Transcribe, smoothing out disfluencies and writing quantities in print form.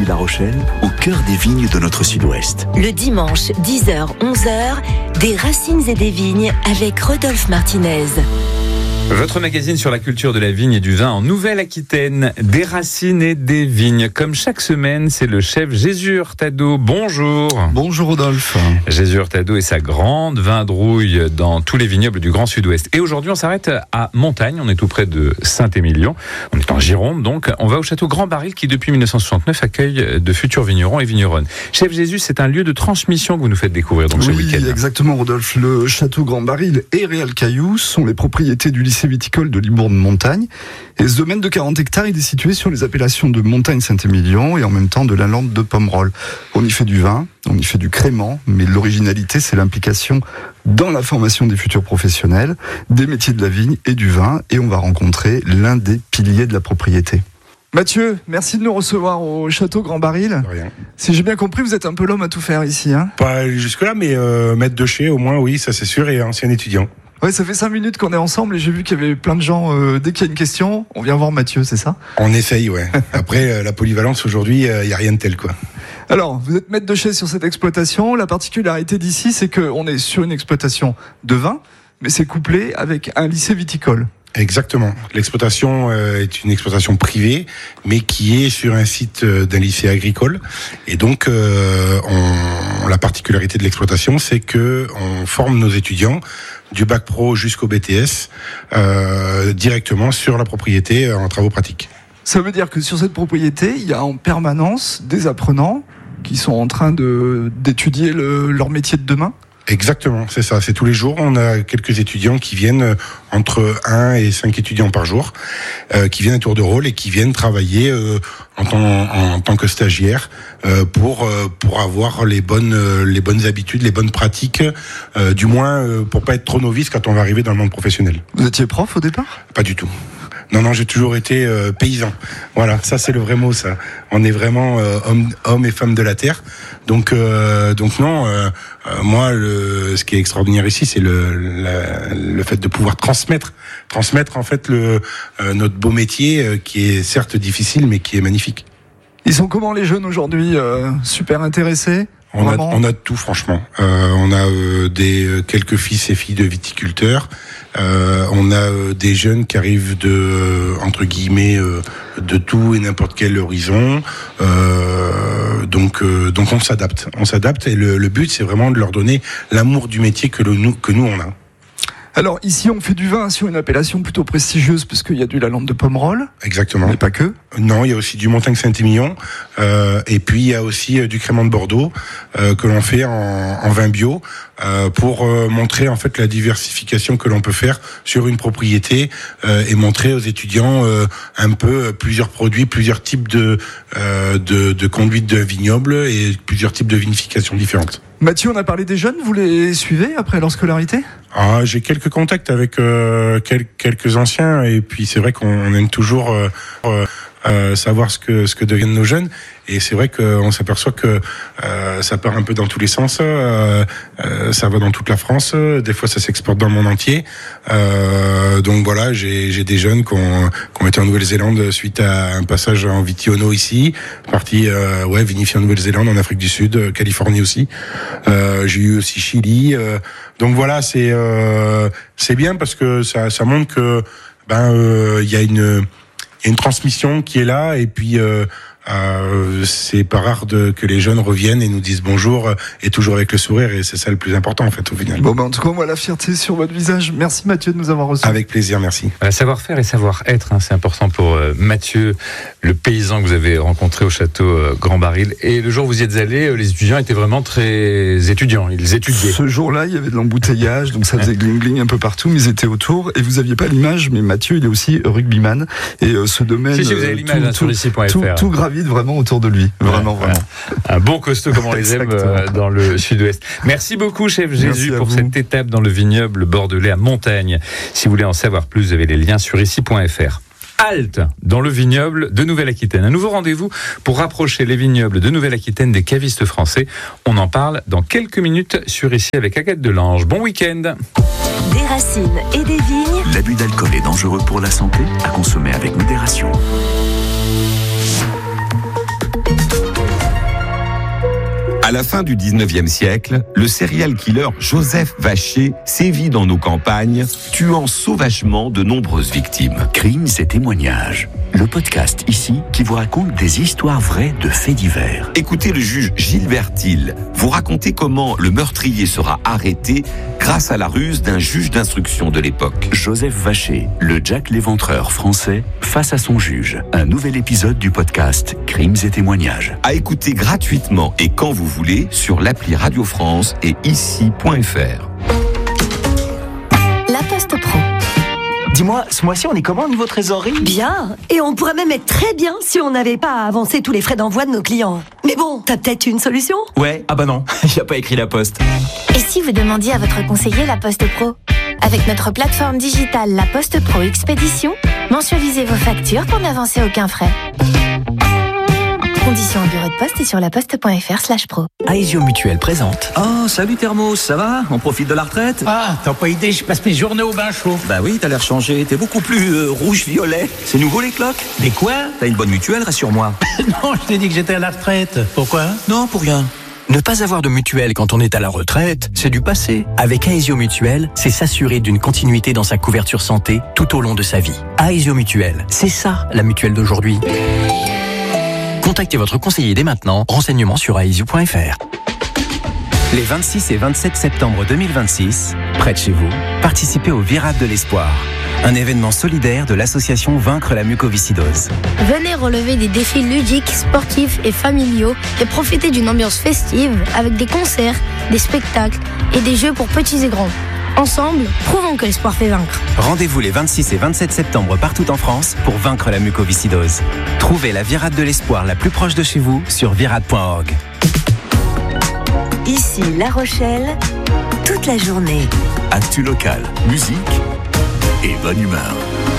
La Rochelle, au cœur des vignes de notre sud-ouest. Le dimanche, 10h-11h, des racines et des vignes avec Rodolphe Martinez. Votre magazine sur la culture de la vigne et du vin en Nouvelle-Aquitaine, des racines et des vignes. Comme chaque semaine, c'est le chef Jésus Hurtado. Bonjour. Bonjour Rodolphe. Jésus Hurtado et sa grande vindrouille dans tous les vignobles du Grand Sud-Ouest. Et aujourd'hui, on s'arrête à Montagne. On est tout près de Saint-Émilion. On est en Gironde, donc. On va au château Grand Baril qui, depuis 1969, accueille de futurs vignerons et vigneronnes. Chef Jésus, c'est un lieu de transmission que vous nous faites découvrir donc, ce week-end. Oui, exactement Rodolphe. Le château Grand Baril et Réal Cailloux sont les propriétés du lycée viticole de Libourne-Montagne. Et ce domaine de 40 hectares, il est situé sur les appellations de Montagne-Saint-Émilion et en même temps de la lande de Pomerol. On y fait du vin, on y fait du crément, mais l'originalité, c'est l'implication dans la formation des futurs professionnels, des métiers de la vigne et du vin. Et on va rencontrer l'un des piliers de la propriété. Mathieu, merci de nous recevoir au château Grand Baril. Rien. Si j'ai bien compris, vous êtes un peu l'homme à tout faire ici, hein ? Pas jusque-là, mais maître de chez, au moins, oui, ça c'est sûr, et ancien étudiant. Ouais, ça fait 5 minutes qu'on est ensemble et j'ai vu qu'il y avait plein de gens. Dès qu'il y a une question, on vient voir Mathieu, c'est ça ? On essaye, ouais. Après, la polyvalence, aujourd'hui, il n'y a rien de tel, quoi. Alors, vous êtes maître de chais sur cette exploitation. La particularité d'ici, c'est qu'on est sur une exploitation de vin, mais c'est couplé avec un lycée viticole. Exactement. L'exploitation est une exploitation privée, mais qui est sur un site d'un lycée agricole. Et donc, la particularité de l'exploitation, c'est que on forme nos étudiants du bac pro jusqu'au BTS directement sur la propriété en travaux pratiques. Ça veut dire que sur cette propriété, il y a en permanence des apprenants qui sont en train d'étudier leur métier de demain ? Exactement, c'est ça. C'est tous les jours. On a quelques étudiants qui viennent, entre 1 et 5 étudiants par jour, qui viennent à tour de rôle et qui viennent travailler en tant que stagiaires pour avoir les bonnes habitudes, les bonnes pratiques, du moins pour pas être trop novice quand on va arriver dans le monde professionnel. Vous étiez prof au départ ? Pas du tout. Non, j'ai toujours été paysan. Voilà, ça c'est le vrai mot, ça. On est vraiment hommes et femmes de la terre. Donc non, moi, ce qui est extraordinaire ici, c'est le fait de pouvoir transmettre en fait notre beau métier, qui est certes difficile, mais qui est magnifique. Ils sont comment les jeunes aujourd'hui ? Super intéressés ? On a de tout, franchement. On a quelques fils et filles de viticulteurs. On a des jeunes qui arrivent entre guillemets, de tout et n'importe quel horizon. Donc on s'adapte. Et le but, c'est vraiment de leur donner l'amour du métier que nous on a. Alors ici, on fait du vin sur une appellation plutôt prestigieuse parce qu'il y a du la lande de Pomerol. Exactement. Mais pas que. Non, il y a aussi du Montagne-Saint-Émilion. Et puis il y a aussi du crément de Bordeaux que l'on fait en vin bio pour montrer en fait la diversification que l'on peut faire sur une propriété et montrer aux étudiants un peu plusieurs produits, plusieurs types de conduite de vignoble et plusieurs types de vinification différentes. Mathieu, on a parlé des jeunes, vous les suivez après leur scolarité ? J'ai quelques contacts avec quelques anciens et puis c'est vrai qu'on aime toujours savoir ce que deviennent nos jeunes et c'est vrai qu'on s'aperçoit que ça part un peu dans tous les sens, ça va dans toute la France, des fois ça s'exporte dans le monde entier, donc voilà, j'ai des jeunes qui ont été en Nouvelle-Zélande suite à un passage en Vitiono ici, parti vinifier en Nouvelle-Zélande, en Afrique du Sud, Californie aussi, j'ai eu aussi Chili, donc voilà, c'est bien parce que ça montre que il y a une transmission qui est là et puis c'est pas rare que les jeunes reviennent et nous disent bonjour et toujours avec le sourire et c'est ça le plus important en fait au final. Bon en tout cas moi la fierté sur votre visage. Merci Mathieu de nous avoir reçus. Avec plaisir, merci. Savoir-faire et savoir-être, c'est important pour Mathieu, le paysan que vous avez rencontré au château Grand Baril. Et le jour où vous y êtes allé, les étudiants étaient vraiment très étudiants, ils étudiaient. Ce jour-là, il y avait de l'embouteillage, donc ça faisait gling-gling un peu partout, mais ils étaient autour. Et vous aviez pas l'image, mais Mathieu, il est aussi rugbyman. Et ce domaine, si vous avez l'image sur ici.fr. Tout gravite vraiment autour de lui. Vraiment. Un bon costaud comme on les aime dans le sud-ouest. Merci beaucoup, chef Jésus, pour cette étape dans le vignoble bordelais à Montagne. Si vous voulez en savoir plus, vous avez les liens sur ici.fr. Halte dans le vignoble de Nouvelle-Aquitaine. Un nouveau rendez-vous pour rapprocher les vignobles de Nouvelle-Aquitaine des cavistes français. On en parle dans quelques minutes sur Ici avec Agathe Delange. Bon week-end. Des racines et des vignes. L'abus d'alcool est dangereux pour la santé, à consommer avec modération. À la fin du 19e siècle, le serial killer Joseph Vacher sévit dans nos campagnes, tuant sauvagement de nombreuses victimes. Crimes et témoignages. Le podcast ici qui vous raconte des histoires vraies de faits divers. Écoutez le juge Gilbert Thiel vous raconter comment le meurtrier sera arrêté grâce à la ruse d'un juge d'instruction de l'époque. Joseph Vacher, le Jack l'Éventreur français, face à son juge. Un nouvel épisode du podcast Crimes et témoignages. À écouter gratuitement et quand vous voulez sur l'appli Radio France et ici.fr. La Poste Pro. Dis-moi, ce mois-ci, on est comment au niveau trésorerie ? Bien. Et on pourrait même être très bien si on n'avait pas à avancer tous les frais d'envoi de nos clients. Mais bon, t'as peut-être une solution ? Ouais, ah bah non, il a pas écrit La Poste. Et si vous demandiez à votre conseiller La Poste Pro ? Avec notre plateforme digitale La Poste Pro Expédition, mensualisez vos factures pour n'avancer aucun frais. Conditions en bureau de poste et sur laposte.fr/pro. Aesio Mutuelle présente. Oh, salut Thermos, ça va ? On profite de la retraite ? Ah, t'as pas idée, je passe mes journées au bain chaud. Bah oui, t'as l'air changé, t'es beaucoup plus rouge-violet. C'est nouveau les cloques ? Mais quoi ? T'as une bonne mutuelle, rassure-moi. Non, je t'ai dit que j'étais à la retraite. Pourquoi ? Non, pour rien. Ne pas avoir de mutuelle quand on est à la retraite, c'est du passé. Avec Aesio Mutuelle, c'est s'assurer d'une continuité dans sa couverture santé tout au long de sa vie. Aesio Mutuelle, c'est ça la mutuelle d'aujourd'hui. Contactez votre conseiller dès maintenant. Renseignements sur aesio.fr. Les 26 et 27 septembre 2026, près de chez vous, participez au Virade de l'Espoir, un événement solidaire de l'association Vaincre la mucoviscidose. Venez relever des défis ludiques, sportifs et familiaux et profiter d'une ambiance festive avec des concerts, des spectacles et des jeux pour petits et grands. Ensemble, prouvons que l'espoir fait vaincre. Rendez-vous les 26 et 27 septembre partout en France pour vaincre la mucoviscidose. Trouvez la Virade de l'Espoir la plus proche de chez vous sur virade.org. Ici La Rochelle, toute la journée. Actu local, musique et bonne humeur.